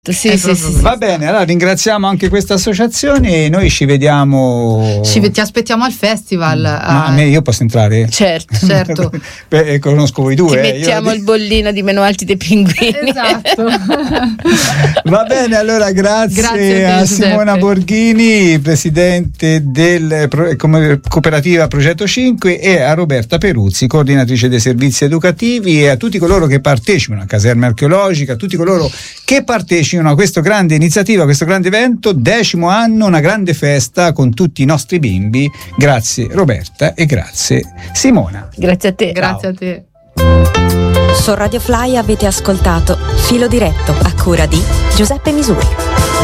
Sì. Va bene, allora ringraziamo anche questa associazione e noi ci vediamo. Ti aspettiamo al festival. Ma a me, io posso entrare? Certo. Beh, conosco voi due. Ti mettiamo il bollino di Meno Alti dei Pinguini. Esatto. Va bene, allora grazie a Simona Borghini, presidente del cooperativa Progetto 5, e a Roberta Peruzzi, coordinatrice dei servizi educativi, e a tutti coloro che partecipano a Caserma Archeologica, a tutti coloro che partecipano a questa grande iniziativa, a questo grande evento, 10° anno, una grande festa con tutti i nostri bimbi. Grazie Roberta e grazie Simona. Grazie a te. Grazie a te. Su Radio Fly avete ascoltato Filo Diretto, a cura di Giuseppe Misuri.